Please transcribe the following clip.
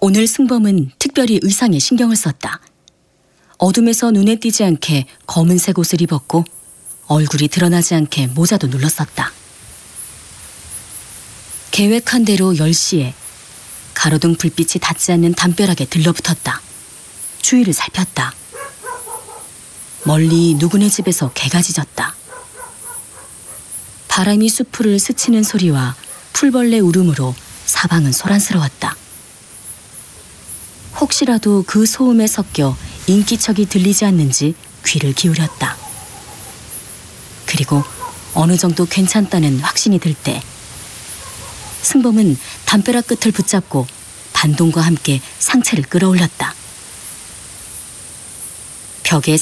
오늘 승범은 특별히 의상에 신경을 썼다. 어둠에서 눈에 띄지 않게 검은색 옷을 입었고 얼굴이 드러나지 않게 모자도 눌렀었다. 계획한 대로 10시에 가로등 불빛이 닿지 않는 담벼락에 들러붙었다. 주위를 살폈다. 멀리 누구네 집에서 개가 짖었다. 바람이 수풀을 스치는 소리와 풀벌레 울음으로 사방은 소란스러웠다. 혹시라도 그 소음에 섞여 인기척이 들리지 않는지 귀를 기울였다. 그리고 어느 정도 괜찮다는 확신이 들 때 승범은 담벼락 끝을 붙잡고 반동과 함께 상체를 끌어올렸다. 벽에